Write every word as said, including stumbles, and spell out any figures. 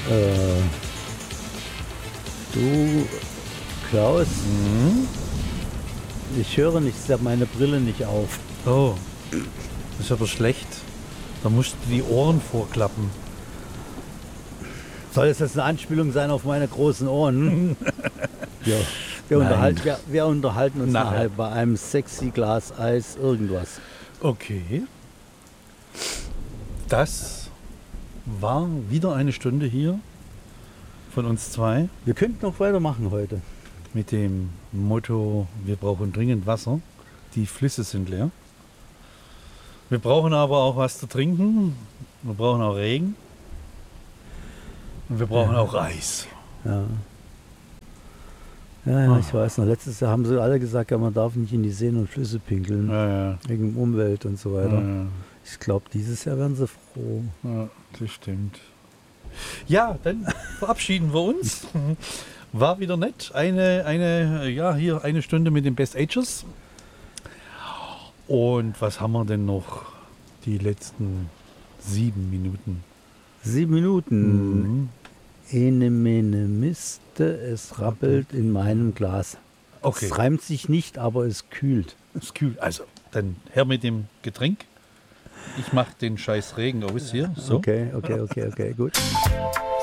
Äh, du, Klaus, Mhm. ich höre nicht, ich habe meine Brille nicht auf. Oh, das ist aber schlecht. Da musst du die Ohren vorklappen. Soll es jetzt eine Anspielung sein auf meine großen Ohren? Ja, wir, Nein. unterhalten, wir, wir unterhalten uns Nachher. nachher bei einem sexy Glas Eis irgendwas. Okay. Das war wieder eine Stunde hier von uns zwei Wir könnten noch weitermachen heute. mit dem Motto, wir brauchen dringend Wasser. Die Flüsse sind leer. Wir brauchen aber auch was zu trinken. Wir brauchen auch Regen. Und wir brauchen auch Eis. Ja. Ja, ja, ich weiß noch. Letztes Jahr haben sie alle gesagt, ja, man darf nicht in die Seen und Flüsse pinkeln, Ja, ja. wegen Umwelt und so weiter. Ja, Ich glaube, dieses Jahr werden sie froh. ja, das stimmt. Ja, dann verabschieden wir uns. War wieder nett. Eine, eine, ja, hier eine Stunde mit den Best Agers. Und was haben wir denn noch? Die letzten sieben Minuten. Sieben Minuten. Mhm. Ene mene miste, es rappelt in meinem Glas. Okay, Es reimt sich nicht, aber es kühlt. ist kühl. Also, dann her mit dem Getränk. Ich mache den scheiß Regen aus hier. So. Okay, okay, okay, okay, gut.